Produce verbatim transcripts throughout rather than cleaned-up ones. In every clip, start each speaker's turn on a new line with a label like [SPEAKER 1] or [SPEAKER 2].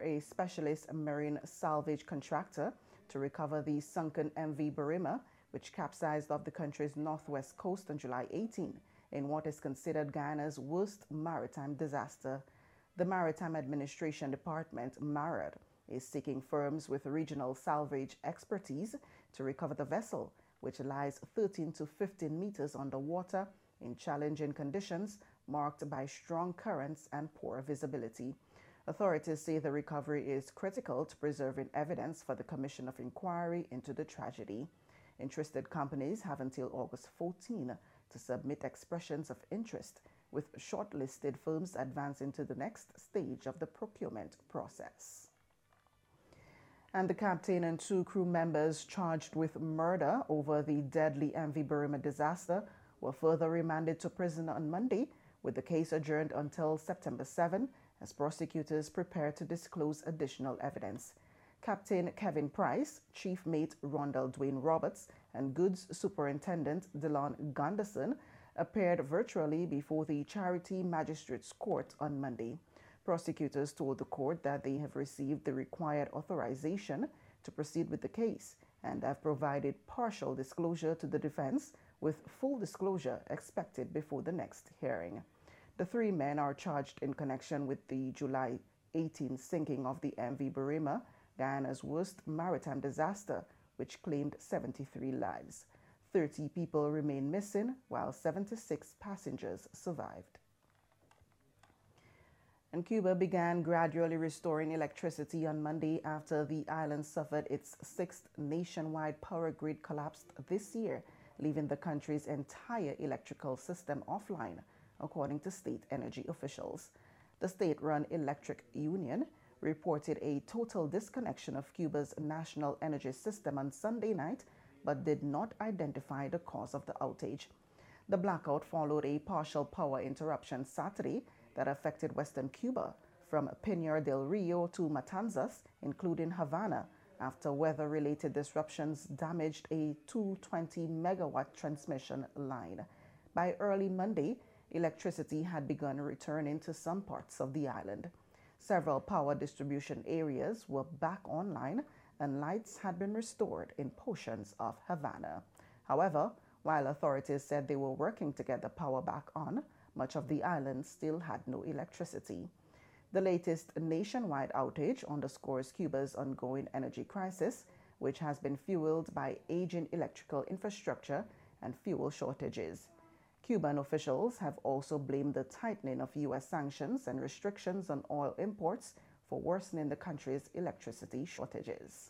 [SPEAKER 1] a specialist marine salvage contractor to recover the sunken M V Burima, which capsized off the country's northwest coast on July eighteenth in what is considered Guyana's worst maritime disaster. The Maritime Administration Department, MARAD, is seeking firms with regional salvage expertise to recover the vessel, which lies thirteen to fifteen meters underwater in challenging conditions marked by strong currents and poor visibility. Authorities say the recovery is critical to preserving evidence for the Commission of Inquiry into the tragedy. Interested companies have until August fourteenth to submit expressions of interest, with shortlisted firms advancing to the next stage of the procurement process. And the captain and two crew members charged with murder over the deadly M V Burima disaster were further remanded to prison on Monday, with the case adjourned until September seventh as prosecutors prepare to disclose additional evidence. Captain Kevin Price, Chief Mate Rondell Dwayne Roberts, and Goods Superintendent Delon Gunderson appeared virtually before the Charity Magistrates Court on Monday. Prosecutors told the court that they have received the required authorization to proceed with the case and have provided partial disclosure to the defense, with full disclosure expected before the next hearing. The three men are charged in connection with the July eighteenth sinking of the M V Burima, Guyana's worst maritime disaster, which claimed seventy-three lives. thirty people remain missing, while seventy-six passengers survived. And Cuba began gradually restoring electricity on Monday after the island suffered its sixth nationwide power grid collapse this year, leaving the country's entire electrical system offline, according to state energy officials. The state-run Electric Union reported a total disconnection of Cuba's national energy system on Sunday night, but did not identify the cause of the outage. The blackout followed a partial power interruption Saturday that affected western Cuba from Pinar del Rio to Matanzas, including Havana, after weather-related disruptions damaged a two hundred twenty megawatt transmission line. By early Monday, electricity had begun returning to some parts of the island. Several power distribution areas were back online, and lights had been restored in portions of Havana. However, while authorities said they were working to get the power back on, much of the island still had no electricity. The latest nationwide outage underscores Cuba's ongoing energy crisis, which has been fueled by aging electrical infrastructure and fuel shortages. Cuban officials have also blamed the tightening of U S sanctions and restrictions on oil imports for worsening the country's electricity shortages.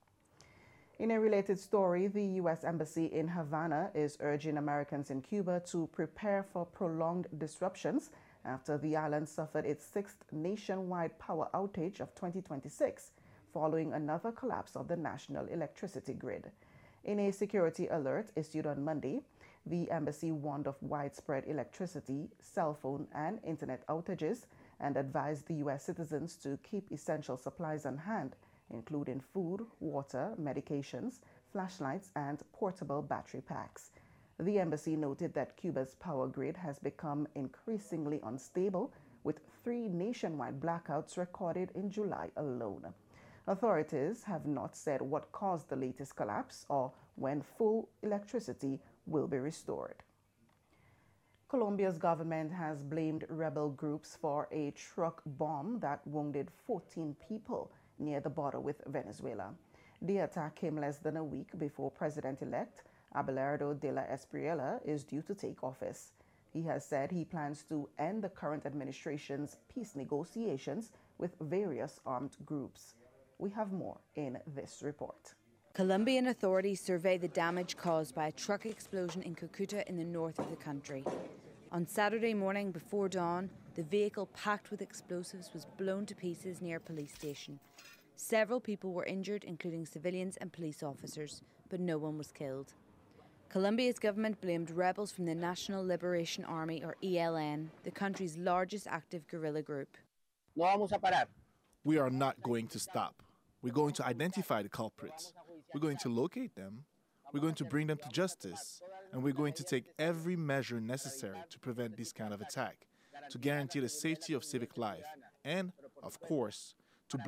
[SPEAKER 1] In a related story, the U S Embassy in Havana is urging Americans in Cuba to prepare for prolonged disruptions after the island suffered its sixth nationwide power outage of twenty twenty-six, following another collapse of the national electricity grid. In a security alert issued on Monday, the embassy warned of widespread electricity, cell phone, and internet outages and advised the U S citizens to keep essential supplies on hand, including food, water, medications, flashlights, and portable battery packs. The embassy noted that Cuba's power grid has become increasingly unstable, with three nationwide blackouts recorded in July alone. Authorities have not said what caused the latest collapse or when full electricity will be restored. Colombia's government has blamed rebel groups for a truck bomb that wounded fourteen people near the border with Venezuela. The attack came less than a week before President-elect Abelardo de la Espriella is due to take office. He has said he plans to end the current administration's peace negotiations with various armed groups. We have more in this report.
[SPEAKER 2] Colombian authorities survey the damage caused by a truck explosion in Cucuta in the north of the country. On Saturday morning before dawn, the vehicle packed with explosives was blown to pieces near a police station. Several people were injured, including civilians and police officers, but no one was killed. Colombia's government blamed rebels from the National Liberation Army, or E L N, the country's largest active guerrilla group.
[SPEAKER 3] No vamos a parar.
[SPEAKER 4] We are not going to stop. We're going to identify the culprits. We're going to locate them. We're going to bring them to justice. And we're going to take every measure necessary to prevent this kind of attack, to guarantee the safety of civic life, and, of course,